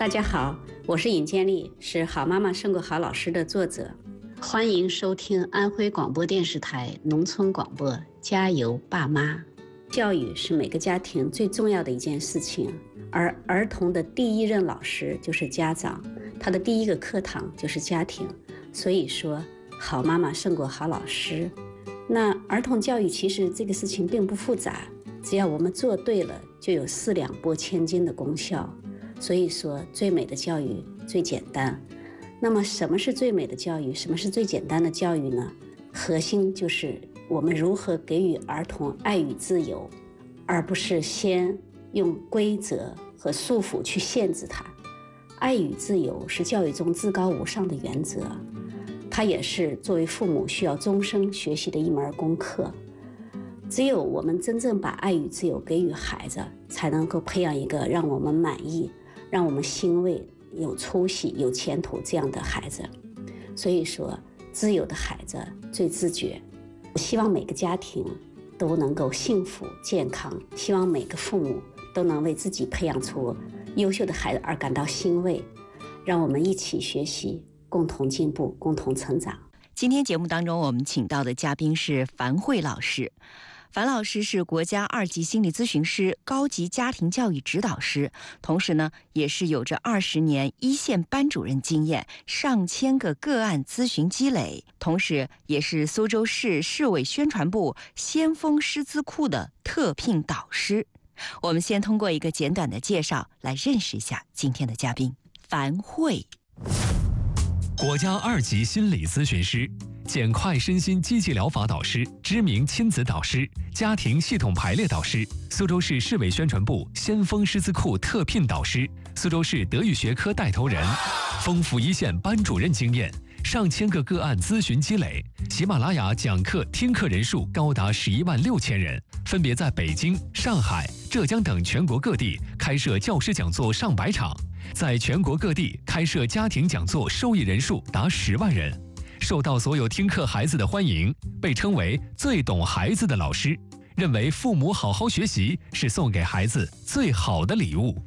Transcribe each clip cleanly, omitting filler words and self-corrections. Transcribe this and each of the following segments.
大家好，我是尹建莉，是好妈妈胜过好老师的作者。欢迎收听安徽广播电视台农村广播，加油爸妈。教育是每个家庭最重要的一件事情，而儿童的第一任老师就是家长，他的第一个课堂就是家庭。所以说，好妈妈胜过好老师。那儿童教育其实这个事情并不复杂，只要我们做对了，就有4两拨千斤的功效。所以说，最美的教育最简单。那么什么是最美的教育？什么是最简单的教育呢？核心就是我们如何给予儿童爱与自由，而不是先用规则和束缚去限制他。爱与自由是教育中至高无上的原则，它也是作为父母需要终生学习的一门功课。只有我们真正把爱与自由给予孩子，才能够培养一个让我们满意、让我们欣慰、有出息、有前途这样的孩子。所以说，自由的孩子最自觉。我希望每个家庭都能够幸福健康，希望每个父母都能为自己培养出优秀的孩子而感到欣慰。让我们一起学习，共同进步，共同成长。 今天节目当中，我们请到的嘉宾是樊慧老师。樊老师是国家2级心理咨询师、高级家庭教育指导师，同时呢，也是有着20年一线班主任经验、上千个个案咨询积累，同时也是苏州市市委宣传部先锋师资库的特聘导师。我们先通过一个简短的介绍来认识一下今天的嘉宾樊慧。 国家2级心理咨询师，简快身心积极疗法导师，知名亲子导师，家庭系统排列导师，苏州市市委宣传部先锋师资库特聘导师，苏州市德育学科带头人，丰富一线班主任经验，上千个个案咨询积累，喜马拉雅讲课听课人数高达11万6千人，分别在北京、上海、浙江等全国各地开设教师讲座上百场，在全国各地开设家庭讲座受益人数达10万人，受到所有听课孩子的欢迎，被称为最懂孩子的老师，认为父母好好学习是送给孩子最好的礼物。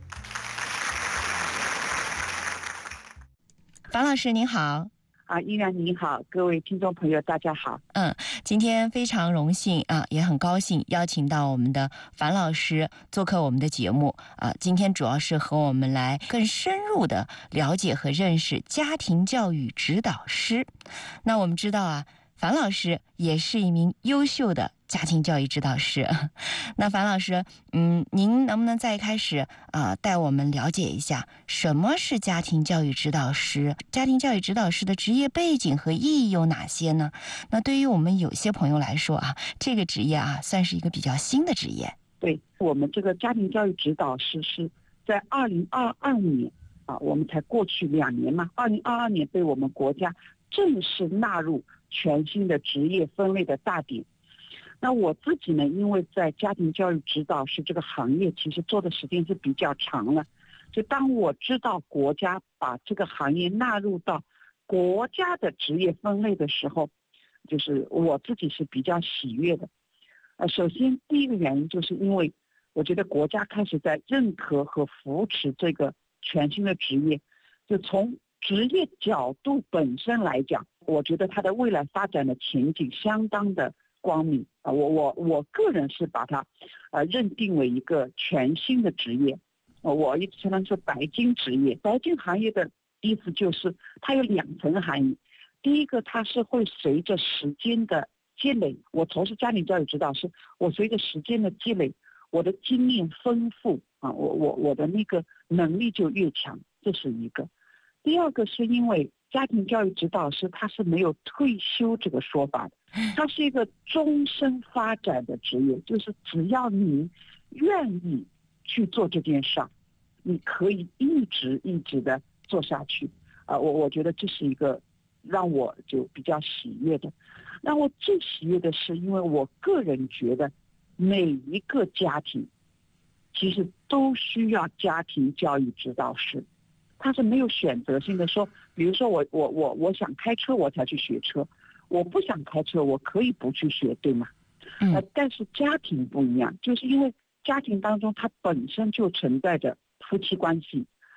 樊老师您好。 依然你好，各位听众朋友大家好。 今天非常荣幸也很高兴邀请到我们的樊老师做客我们的节目今天主要是和我们来更深入的了解和认识家庭教育指导师。那我们知道樊老师也是一名优秀的家庭教育指导师。那樊老师，您能不能再开始带我们了解一下什么是家庭教育指导师？家庭教育指导师的职业背景和意义有哪些呢？那对于我们有些朋友来说这个职业算是一个比较新的职业。 对，我们这个家庭教育指导师是在2022年我们才过去2年嘛，2022年被我们国家正式纳入全新的职业分类的大典。那我自己呢，因为在家庭教育指导师这个行业其实做的时间是比较长了，就当我知道国家把这个行业纳入到国家的职业分类的时候，就是我自己是比较喜悦的。首先第一个原因就是因为我觉得国家开始在认可和扶持这个全新的职业，就从职业角度本身来讲，我觉得它的未来发展的前景相当的光明我个人是把它认定为一个全新的职业。我一直称它是白金职业。白金行业的意思就是它有2层含义。第一个，它是会随着时间的积累，我从事家庭教育指导师，我随着时间的积累，我的经验丰富我的那个能力就越强，这是一个。第二个是因为家庭教育指导师他是没有退休这个说法的，它是一个终身发展的职业，就是只要你愿意去做这件事儿，你可以一直的做下去我觉得这是一个让我就比较喜悦的。让我最喜悦的是，因为我个人觉得每一个家庭其实都需要家庭教育指导师，他是没有选择性的说，比如说我想开车我才去学车，我不想开车我可以不去学，对吗？但是家庭不一样，就是因为家庭当中它本身就存在着夫妻关系，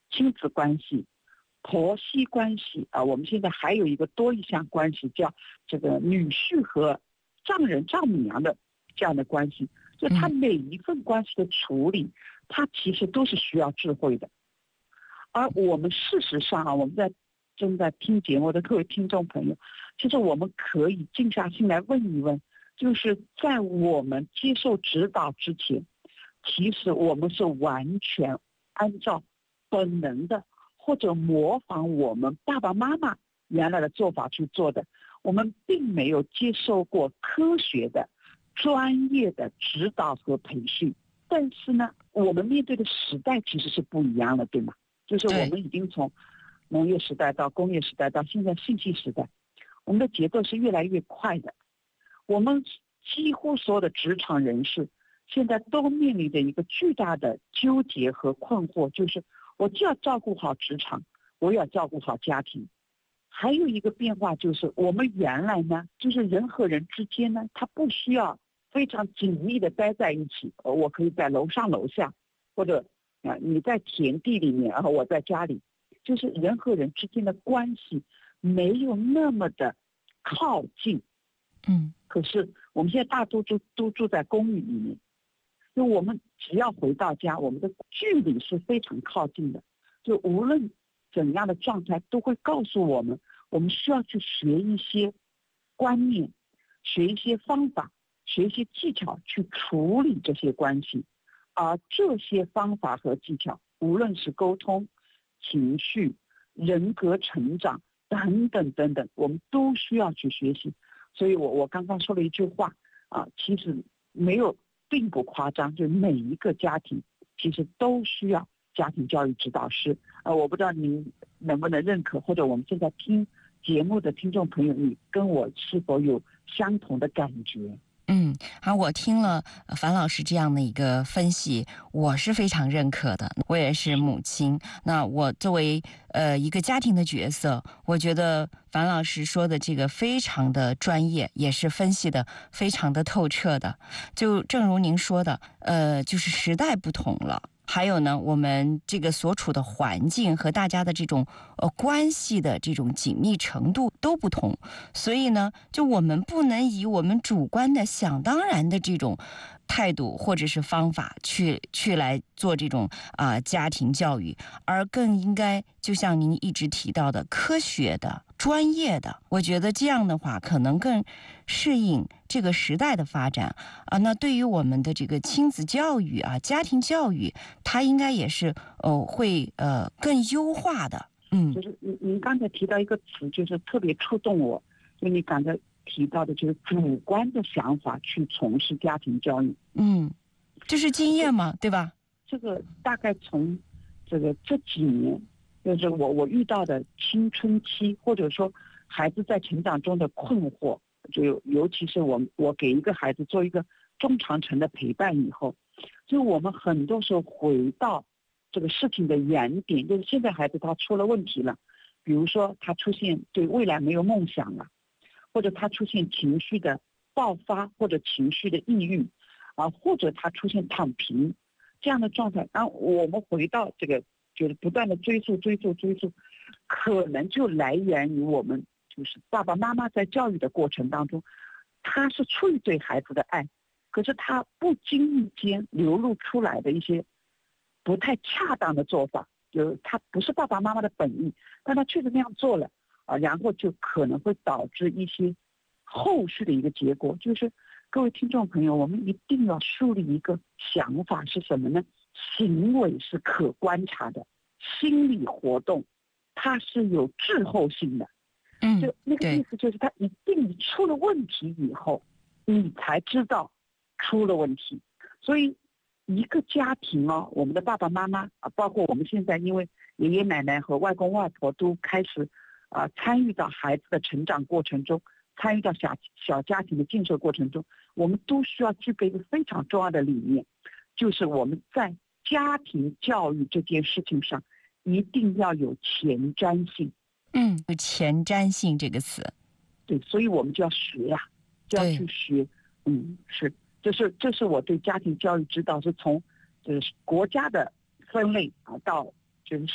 亲子关系、婆媳关系啊，我们现在还有一个多一项关系叫这个女婿和丈人、丈母娘的这样的关系，就他每一份关系的处理，他其实都是需要智慧的。而我们事实上啊，我们正在听节目的各位听众朋友，其实我们可以静下心来问一问，就是在我们接受指导之前，其实我们是完全按照本能的或者模仿我们爸爸妈妈原来的做法去做的，我们并没有接受过科学的专业的指导和培训。但是呢，我们面对的时代其实是不一样的，对吗？就是我们已经从农业时代到工业时代到现在信息时代，我们的节奏是越来越快的。我们几乎所有的职场人士现在都面临着一个巨大的纠结和困惑，就是我既要照顾好职场，我也要照顾好家庭。还有一个变化就是，我们原来呢，就是人和人之间呢，他不需要非常紧密的待在一起，我可以在楼上楼下，或者你在田地里面，然后我在家里，就是人和人之间的关系没有那么的靠近。可是我们现在大多都住在公寓里面，就我们只要回到家，我们的距离是非常靠近的。就无论怎样的状态，都会告诉我们，我们需要去学一些观念，学一些方法，学一些技巧去处理这些关系。而这些方法和技巧，无论是沟通、情绪、人格成长等等等等，我们都需要去学习。所以我刚刚说了一句话啊，其实没有，并不夸张，就是每一个家庭其实都需要家庭教育指导师。我不知道您能不能认可，或者我们正在听节目的听众朋友，你跟我是否有相同的感觉？ 好，我听了樊老师这样的一个分析，我是非常认可的。我也是母亲，那我作为一个家庭的角色，我觉得樊老师说的这个非常的专业，也是分析的非常的透彻的。就正如您说的，就是时代不同了。还有呢，我们这个所处的环境和大家的这种关系的这种紧密程度都不同，所以呢，就我们不能以我们主观的想当然的这种态度或者是方法去来做这种家庭教育，而更应该就像您一直提到的科学的、专业的，我觉得这样的话可能更适应这个时代的发展那对于我们的这个亲子教育家庭教育，它应该也是会更优化的。 就是您刚才提到一个词，就是特别触动我，就你刚才提到的，就是主观的想法去从事家庭教育。 这是经验嘛，对吧？ 这个大概从这几年，就是我遇到的青春期，或者说孩子在成长中的困惑，就尤其是我给一个孩子做一个中长程的陪伴以后，就我们很多时候回到这个事情的原点，就是现在孩子他出了问题了，比如说他出现对未来没有梦想了，或者他出现情绪的爆发，或者情绪的抑郁或者他出现躺平这样的状态，然后我们回到这个就是不断的追溯，可能就来源于我们就是爸爸妈妈在教育的过程当中，他是出于对孩子的爱，可是他不经意间流露出来的一些不太恰当的做法，就是他不是爸爸妈妈的本意，但他确实那样做了然后就可能会导致一些后续的一个结果。就是各位听众朋友，我们一定要树立一个想法是什么呢？行为是可观察的，心理活动它是有滞后性的。就那个意思就是他一定出了问题以后，你才知道出了问题。所以一个家庭我们的爸爸妈妈包括我们现在因为爷爷奶奶和外公外婆都开始参与到孩子的成长过程中，参与到小家庭的建设过程中，我们都需要具备一个非常重要的理念，就是我们在家庭教育这件事情上一定要有前瞻性。 有前瞻性这个词。 对，所以我们就要学就要去学。这是我对家庭教育指导是从就是国家的分类到就是